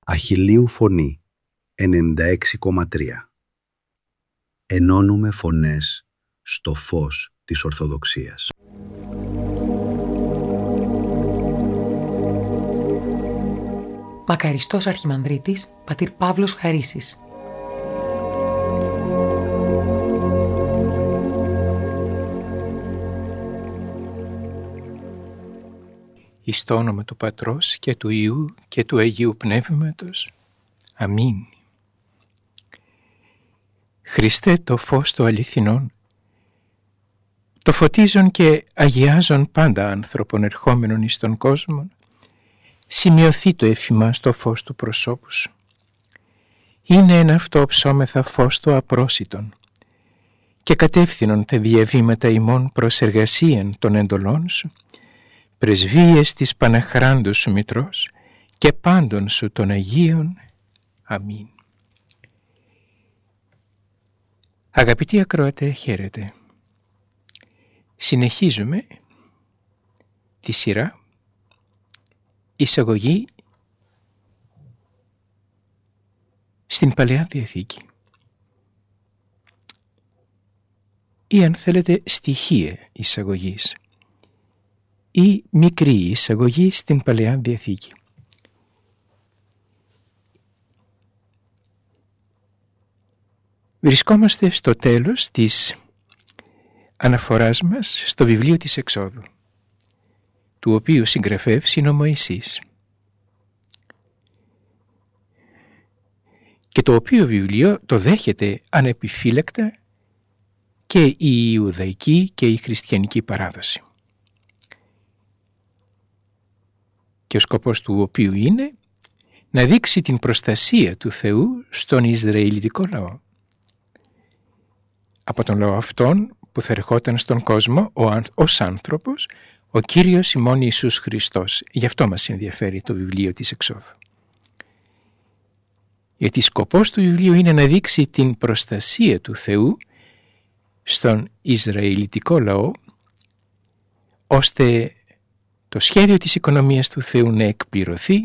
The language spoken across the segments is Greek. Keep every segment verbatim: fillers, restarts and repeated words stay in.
Αχιλλείου Φωνή ενενήντα έξι κόμμα τρία. Ενώνουμε φωνές στο φως της Ορθοδοξίας. Μακαριστός Αρχιμανδρίτης, πατήρ Παύλος Χαρίσης. Εις το όνομα του Πατρός και του Υιού και του Αγίου Πνεύματος. Αμήν. Χριστέ, το φως το αληθινόν, το φωτίζον και αγιάζον πάντα άνθρωπον ερχόμενον εις τον κόσμο, σημειωθεί το εφημάς το φως του προσώπου σου. Είναι ένα αυτό ψώμεθα φως το απρόσιτον και κατεύθυνον τα διαβήματα ημών προς εργασίαν των εντολών σου, πρεσβείες της Παναχράντου σου Μητρός και πάντων σου των Αγίων. Αμήν. Αγαπητοί ακροατέ, χαίρετε. Συνεχίζουμε τη σειρά εισαγωγή στην Παλαιά Διαθήκη, ή αν θέλετε στοιχεία εισαγωγής ή μικρή εισαγωγή στην Παλαιά Διαθήκη. Βρισκόμαστε στο τέλος της αναφοράς μας στο βιβλίο της Εξόδου, του οποίου συγγραφεύς είναι ο Μωυσής, και το οποίο βιβλίο το δέχεται ανεπιφύλακτα και η Ιουδαϊκή και η Χριστιανική παράδοση, και ο σκοπός του οποίου είναι να δείξει την προστασία του Θεού στον Ισραηλιτικό λαό, από τον λαό αυτόν που θα ερχόταν στον κόσμο ως άνθρωπος ο Κύριος ημών Ιησούς Χριστός. Γι' αυτό μας ενδιαφέρει το βιβλίο της Εξόδου. Γιατί σκοπός του βιβλίου είναι να δείξει την προστασία του Θεού στον Ισραηλιτικό λαό, ώστε το σχέδιο της οικονομίας του Θεού να εκπληρωθεί,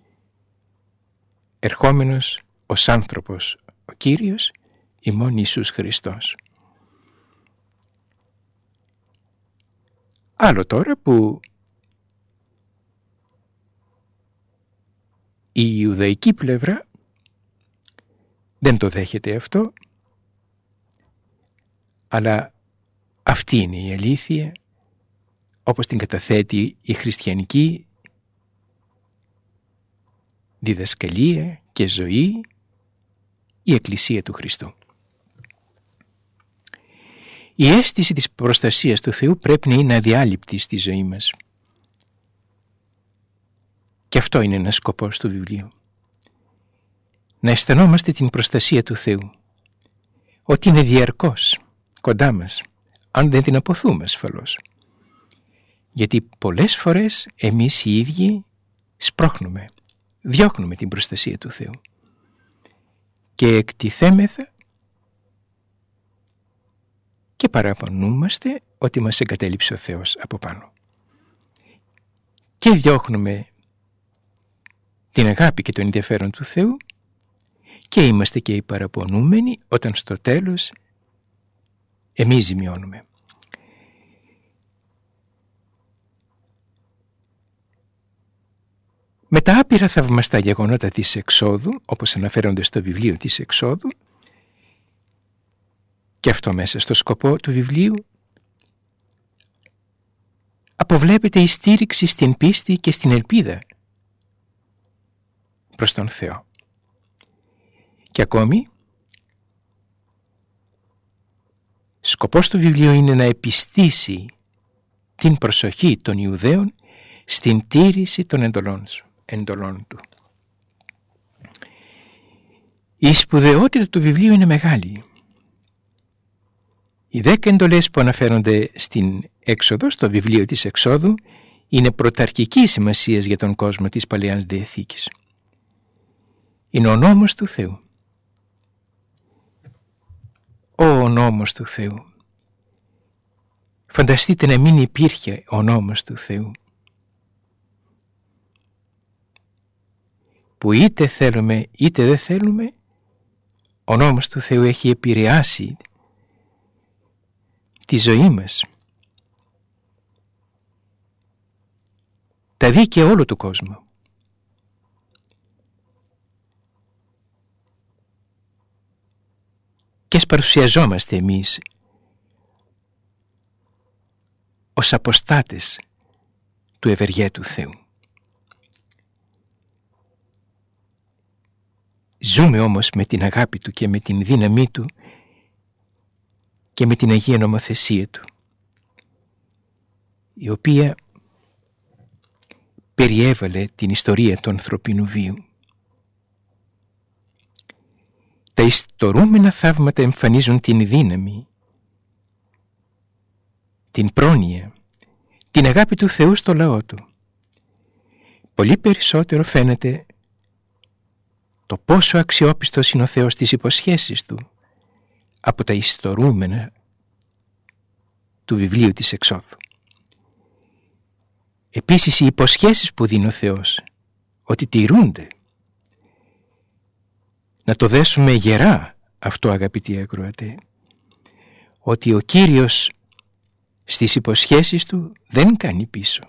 ερχόμενος ως άνθρωπος ο Κύριος ημών Ιησούς Χριστός. Άλλο τώρα που η Ιουδαϊκή πλευρά δεν το δέχεται αυτό, αλλά αυτή είναι η αλήθεια όπως την καταθέτει η χριστιανική διδασκαλία και ζωή, η Εκκλησία του Χριστού. Η αίσθηση της προστασίας του Θεού πρέπει να είναι αδιάλειπτη στη ζωή μας. Και αυτό είναι ένας σκοπός του βιβλίου. Να αισθανόμαστε την προστασία του Θεού, ότι είναι διαρκώς κοντά μας, αν δεν την αποθούμε ασφαλώς. Γιατί πολλές φορές εμείς οι ίδιοι σπρώχνουμε, διώχνουμε την προστασία του Θεού και εκτιθέμεθα και παραπονούμαστε ότι μας εγκατέλειψε ο Θεός από πάνω. Και διώχνουμε την αγάπη και το ενδιαφέρον του Θεού και είμαστε και οι παραπονούμενοι όταν στο τέλος εμείς ζημιώνουμε. Με τα άπειρα θαυμαστά γεγονότα της Εξόδου, όπως αναφέρονται στο βιβλίο της Εξόδου, και αυτό μέσα στο σκοπό του βιβλίου, αποβλέπεται η στήριξη στην πίστη και στην ελπίδα προς τον Θεό. Και ακόμη, σκοπός του βιβλίου είναι να επιστήσει την προσοχή των Ιουδαίων στην τήρηση των εντολών, εντολών του. Η σπουδαιότητα του βιβλίου είναι μεγάλη. Οι δέκα εντολές που αναφέρονται στην Έξοδο, στο βιβλίο της Εξόδου, είναι πρωταρχικής σημασίας για τον κόσμο της Παλαιάς Διαθήκης. Είναι ο νόμος του Θεού. Ο νόμος του Θεού. Φανταστείτε να μην υπήρχε ο νόμος του Θεού. που είτε θέλουμε είτε δεν θέλουμε, ο νόμος του Θεού έχει επηρεάσει τη ζωή μας, τα δίκαια όλου του κόσμου. Και ας παρουσιαζόμαστε εμείς ως αποστάτες του ευεργέτου Θεού. Ζούμε όμως με την αγάπη Του και με την δύναμή Του και με την Αγία Νομοθεσία Του, η οποία περιέβαλε την ιστορία του ανθρωπίνου βίου. Τα ιστορούμενα θαύματα εμφανίζουν την δύναμη, την πρόνοια, την αγάπη του Θεού στο λαό Του. Πολύ περισσότερο φαίνεται το πόσο αξιόπιστος είναι ο Θεός στις υποσχέσεις Του από τα ιστορούμενα του βιβλίου της Εξόδου. Επίσης οι υποσχέσεις που δίνει ο Θεός ότι τηρούνται. Να το δέσουμε γερά αυτό, αγαπητοί ακροατέ, ότι ο Κύριος στις υποσχέσεις Του δεν κάνει πίσω.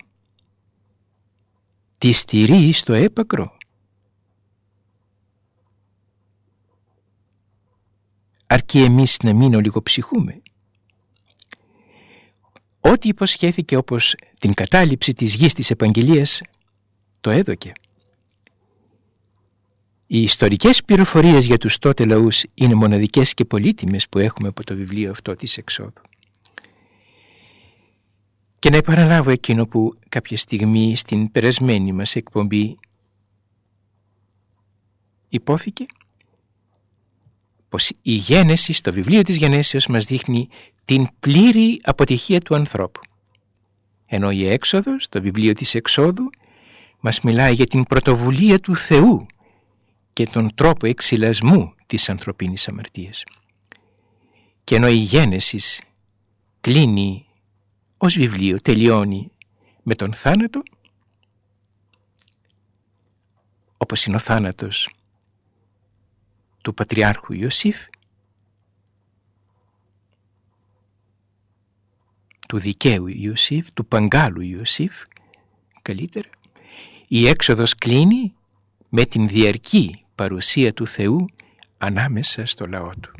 Τη στηρεί στο έπακρο. Αρκεί εμείς να μην ολιγοψυχούμε. Ό,τι υποσχέθηκε, όπως την κατάληψη της γης της επαγγελίας, το έδωκε. Οι ιστορικές πληροφορίες για τους τότε λαούς είναι μοναδικές και πολύτιμες που έχουμε από το βιβλίο αυτό της Εξόδου. Και να επαναλάβω εκείνο που κάποια στιγμή στην περασμένη μας εκπομπή υπόθηκε, πως η Γένεση στο βιβλίο της Γενέσεως μας δείχνει την πλήρη αποτυχία του ανθρώπου, ενώ η Έξοδος, το βιβλίο της Εξόδου, μας μιλάει για την πρωτοβουλία του Θεού και τον τρόπο εξυλασμού της ανθρωπίνης αμαρτίας. Και ενώ η Γένεση κλείνει ως βιβλίο, τελειώνει με τον θάνατο, όπως είναι ο θάνατος του Πατριάρχου Ιωσήφ, του δικαίου Ιωσήφ, του παγκάλου Ιωσήφ, καλύτερα, η Έξοδος κλείνει με την διαρκή παρουσία του Θεού ανάμεσα στο λαό Του.